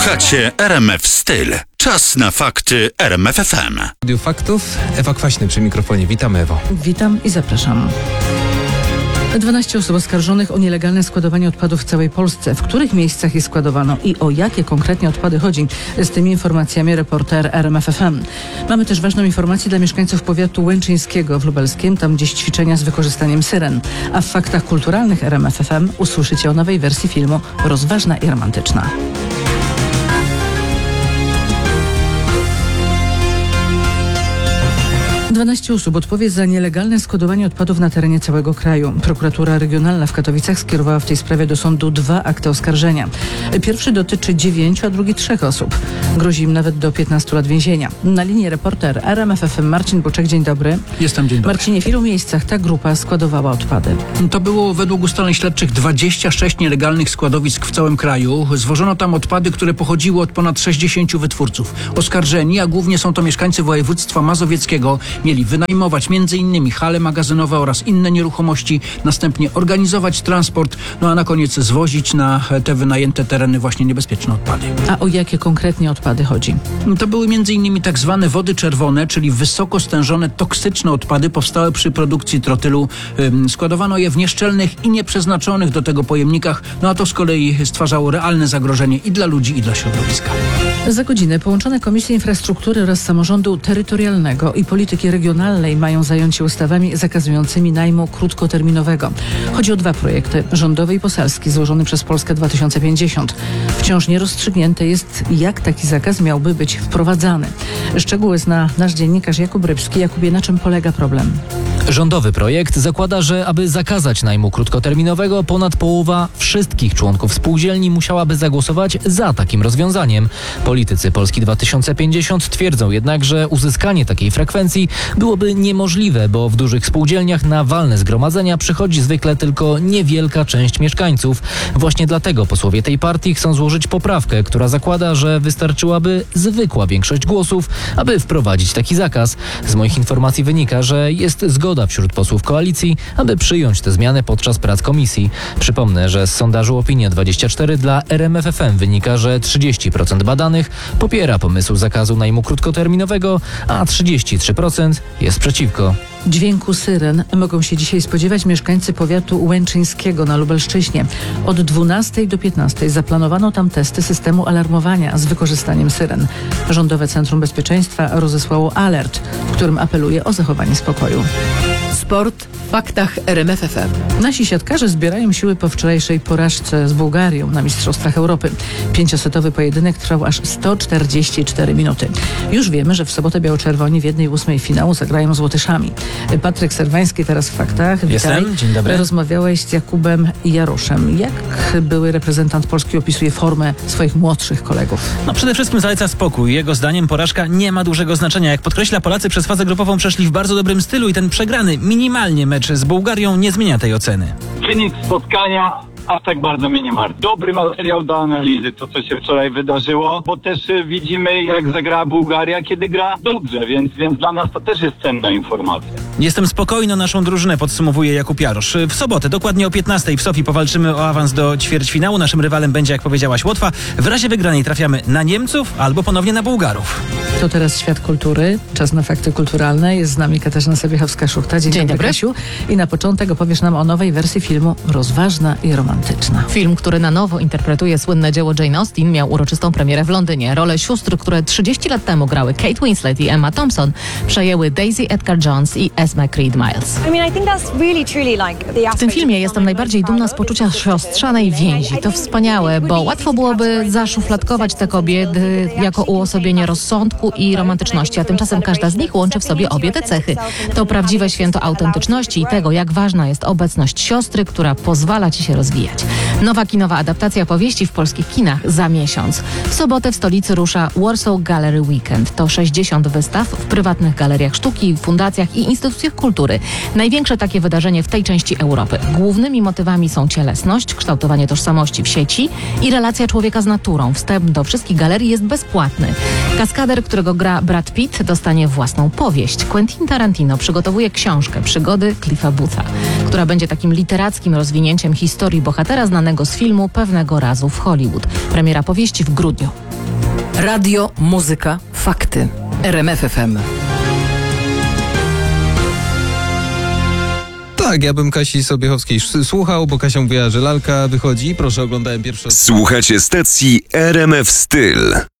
Słuchacie RMF Styl. Czas na fakty RMF FM. Studiu Faktów, Ewa Kwaśny przy mikrofonie. Witam, Ewo. Witam i zapraszam. 12 osób oskarżonych o nielegalne składowanie odpadów w całej Polsce. W których miejscach je składowano i o jakie konkretnie odpady chodzi? Z tymi informacjami reporter RMF FM. Mamy też ważną informację dla mieszkańców powiatu łęczyńskiego w Lubelskiem, tam gdzieś ćwiczenia z wykorzystaniem syren. A w faktach kulturalnych RMF FM usłyszycie o nowej wersji filmu Rozważna i romantyczna. 12 osób odpowie za nielegalne składowanie odpadów na terenie całego kraju. Prokuratura Regionalna w Katowicach skierowała w tej sprawie do sądu 2 akty oskarżenia. Pierwszy dotyczy 9, a drugi 3 osób. Grozi im nawet do 15 lat więzienia. Na linii reporter RMF FM Marcin Buczek. Dzień dobry. Jestem, dzień dobry. Marcinie, w ilu miejscach ta grupa składowała odpady? To było według ustaleń śledczych 26 nielegalnych składowisk w całym kraju. Zwożono tam odpady, które pochodziły od ponad 60 wytwórców. Oskarżeni, a głównie są to mieszkańcy województwa mazowieckiego, mieli wynajmować m.in. hale magazynowe oraz inne nieruchomości, następnie organizować transport, a na koniec zwozić na te wynajęte tereny właśnie niebezpieczne odpady. A o jakie konkretnie odpady chodzi? To były m.in. tak zwane wody czerwone, czyli wysoko stężone, toksyczne odpady powstałe przy produkcji trotylu. Składowano je w nieszczelnych i nieprzeznaczonych do tego pojemnikach, a to z kolei stwarzało realne zagrożenie i dla ludzi, i dla środowiska. Za godzinę połączone Komisje Infrastruktury oraz Samorządu Terytorialnego i Polityki Regionalnej mają zająć się ustawami zakazującymi najmu krótkoterminowego. Chodzi o 2 projekty, rządowy i poselski, złożony przez Polskę 2050. Wciąż nierozstrzygnięte jest, jak taki zakaz miałby być wprowadzany. Szczegóły zna nasz dziennikarz Jakub Rybski. Jakubie, na czym polega problem? Rządowy projekt zakłada, że aby zakazać najmu krótkoterminowego, ponad połowa wszystkich członków spółdzielni musiałaby zagłosować za takim rozwiązaniem. Politycy Polski 2050 twierdzą jednak, że uzyskanie takiej frekwencji byłoby niemożliwe, bo w dużych spółdzielniach na walne zgromadzenia przychodzi zwykle tylko niewielka część mieszkańców. Właśnie dlatego posłowie tej partii chcą złożyć poprawkę, która zakłada, że wystarczyłaby zwykła większość głosów, aby wprowadzić taki zakaz. Z moich informacji wynika, że jest zgoda wśród posłów koalicji, aby przyjąć te zmiany podczas prac komisji. Przypomnę, że z sondażu Opinia24 dla RMF FM wynika, że 30% badanych popiera pomysł zakazu najmu krótkoterminowego, a 33% jest przeciwko. Dźwięku syren mogą się dzisiaj spodziewać mieszkańcy powiatu łęczyńskiego na Lubelszczyźnie. Od 12 do 15 zaplanowano tam testy systemu alarmowania z wykorzystaniem syren. Rządowe Centrum Bezpieczeństwa rozesłało alert, w którym apeluje o zachowanie spokoju. Sport w faktach RMF FM. Nasi siatkarze zbierają siły po wczorajszej porażce z Bułgarią na Mistrzostwach Europy. 5-setowy pojedynek trwał aż 144 minuty. Już wiemy, że w sobotę biało-czerwoni w 1/8 finału zagrają z Łotyszami. Patryk Serwański teraz w faktach. Witaj. Jestem, dzień dobry. Rozmawiałeś z Jakubem Jaroszem. Jak były reprezentant Polski opisuje formę swoich młodszych kolegów? Przede wszystkim zaleca spokój. Jego zdaniem porażka nie ma dużego znaczenia. Jak podkreśla, Polacy przez fazę grupową przeszli w bardzo dobrym stylu i ten przegrany minimalnie mecz z Bułgarią nie zmienia tej oceny. Wynik spotkania aż tak bardzo mnie nie martwi. Dobry materiał do analizy, to co się wczoraj wydarzyło, bo też widzimy, jak zagrała Bułgaria, kiedy gra dobrze, więc dla nas to też jest cenna informacja. Jestem spokojny o naszą drużynę, podsumowuje Jakub Jarosz. W sobotę, dokładnie o 15 w Sofii powalczymy o awans do ćwierćfinału. Naszym rywalem będzie, jak powiedziałaś, Łotwa. W razie wygranej trafiamy na Niemców albo ponownie na Bułgarów. To teraz świat kultury. Czas na fakty kulturalne. Jest z nami Katarzyna Sobiechowska-Szuchta. Dzień dobry, Kasiu. I na początek opowiesz nam o nowej wersji filmu Rozważna i romantyczna. Film, który na nowo interpretuje słynne dzieło Jane Austen, miał uroczystą premierę w Londynie. Role sióstr, które 30 lat temu grały Kate Winslet i Emma Thompson, przejęły Daisy Edgar-Jones i Esme Creed-Miles. W tym filmie jestem najbardziej dumna z poczucia siostrzanej więzi. To wspaniałe, bo łatwo byłoby zaszufladkować te kobiety jako uosobienie rozsądku i romantyczności, a tymczasem każda z nich łączy w sobie obie te cechy. To prawdziwe święto autentyczności i tego, jak ważna jest obecność siostry, która pozwala ci się rozwijać. Nowa kinowa adaptacja powieści w polskich kinach za miesiąc. W sobotę w stolicy rusza Warsaw Gallery Weekend. To 60 wystaw w prywatnych galeriach sztuki, fundacjach i instytucjach kultury. Największe takie wydarzenie w tej części Europy. Głównymi motywami są cielesność, kształtowanie tożsamości w sieci i relacja człowieka z naturą. Wstęp do wszystkich galerii jest bezpłatny. Kaskader, którego gra Brad Pitt, dostanie własną powieść. Quentin Tarantino przygotowuje książkę Przygody Cliffa Bootha, która będzie takim literackim rozwinięciem historii bohatera znanego z filmu Pewnego razu w Hollywood. Premiera powieści w grudniu. Radio, muzyka, fakty. RMF FM. Tak, ja bym Kasi Sobiechowskiej słuchał, bo Kasia mówiła, że lalka wychodzi. Proszę, oglądałem pierwszy... Słuchacie stacji RMF Styl.